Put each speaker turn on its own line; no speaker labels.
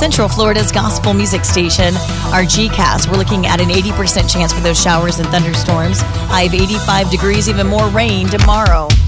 Central Florida's gospel music station, our GCast. We're looking at an 80% chance for those showers and thunderstorms. High of 85 degrees, even more rain tomorrow.